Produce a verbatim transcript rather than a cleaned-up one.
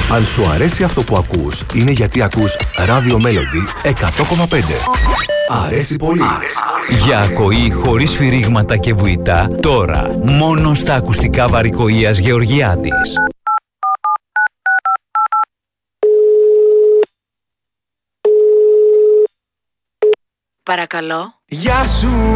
Αν σου αρέσει αυτό που ακούς, είναι γιατί ακούς Radio Melody εκατό κόμμα πέντε. Αρέσει πολύ. Αρέσει πολύ. Για ακοή χωρίς σφυρίγματα και βουητά, τώρα μόνο στα ακουστικά Βαρικοΐας Γεωργιάδης. Παρακαλώ. Γεια σου.